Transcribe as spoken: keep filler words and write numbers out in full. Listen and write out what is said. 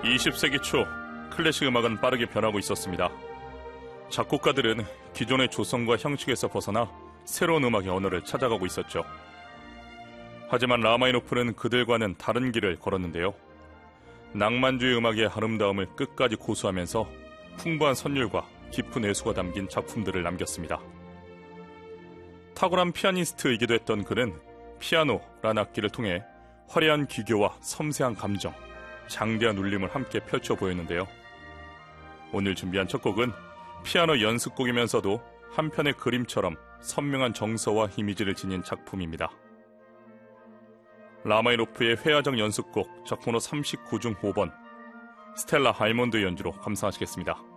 이십 세기 초 클래식 음악은 빠르게 변하고 있었습니다. 작곡가들은 기존의 조성과 형식에서 벗어나 새로운 음악의 언어를 찾아가고 있었죠. 하지만 라마니노프는 그들과는 다른 길을 걸었는데요. 낭만주의 음악의 아름다움을 끝까지 고수하면서 풍부한 선율과 깊은 애수가 담긴 작품들을 남겼습니다. 탁월한 피아니스트이기도 했던 그는 피아노라는 악기를 통해 화려한 기교와 섬세한 감정, 장대한 울림을 함께 펼쳐 보였는데요. 오늘 준비한 첫 곡은 피아노 연습곡이면서도 한편의 그림처럼 선명한 정서와 이미지를 지닌 작품입니다. 라마니노프의 회화적 연습곡 적번호 삼십구 중 오 번 스텔라 알몬드 연주로 감상하시겠습니다.